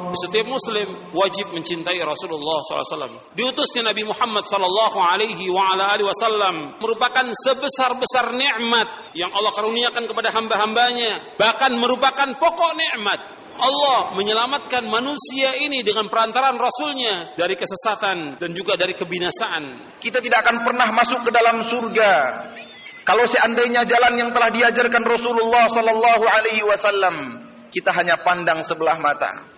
Setiap muslim wajib mencintai Rasulullah SAW. Diutusnya Nabi Muhammad SAW merupakan sebesar-besar nikmat yang Allah karuniakan kepada hamba-hambanya. Bahkan merupakan pokok nikmat. Allah menyelamatkan manusia ini dengan perantaraan Rasulnya dari kesesatan dan juga dari kebinasaan. Kita tidak akan pernah masuk ke dalam surga kalau seandainya jalan yang telah diajarkan Rasulullah sallallahu alaihi wasallam kita hanya pandang sebelah mata.